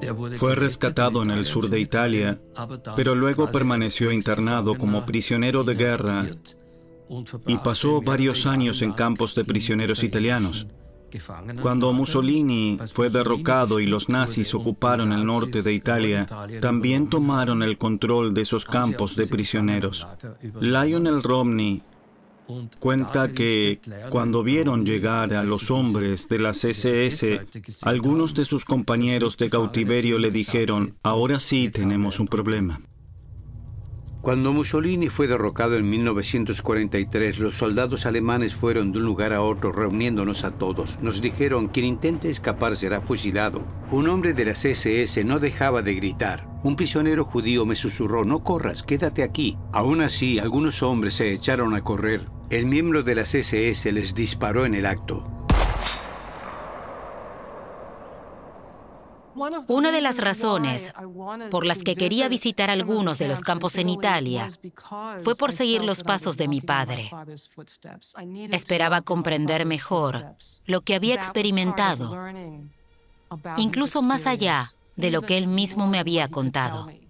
Fue rescatado en el sur de Italia, pero luego permaneció internado como prisionero de guerra y pasó varios años en campos de prisioneros italianos. Cuando Mussolini fue derrocado y los nazis ocuparon el norte de Italia, también tomaron el control de esos campos de prisioneros. Lionel Romney cuenta que cuando vieron llegar a los hombres de las SS, algunos de sus compañeros de cautiverio le dijeron: ahora sí tenemos un problema. Cuando Mussolini fue derrocado en 1943, los soldados alemanes fueron de un lugar a otro reuniéndonos a todos. Nos dijeron: quien intente escapar será fusilado. Un hombre de las SS no dejaba de gritar. Un prisionero judío me susurró: no corras, quédate aquí. Aún así, algunos hombres se echaron a correr. El miembro de las SS les disparó en el acto. Una de las razones por las que quería visitar algunos de los campos en Italia fue por seguir los pasos de mi padre. Esperaba comprender mejor lo que había experimentado, incluso más allá de lo que él mismo me había contado.